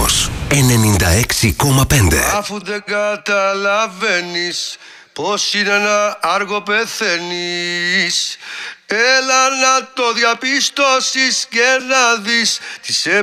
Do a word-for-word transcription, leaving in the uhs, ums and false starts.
Ρυθμός ενενήντα έξι κόμμα πέντε. Αφού δεν καταλαβαίνεις πως είναι ένα άργο πεθαίνεις, έλα να το διαπιστώσεις και να δεις τις